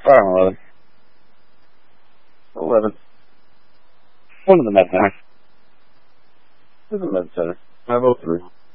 Fire on 11. 11. One in the med center. This is the med center. 503.